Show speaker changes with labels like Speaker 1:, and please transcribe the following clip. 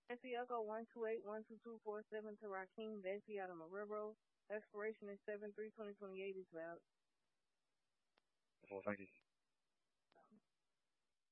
Speaker 1: Bessie, I'll go 128-12247 to Raheem Bessie out on the railroad. Expiration is 7/3/2028 is valid.
Speaker 2: Well, thank you.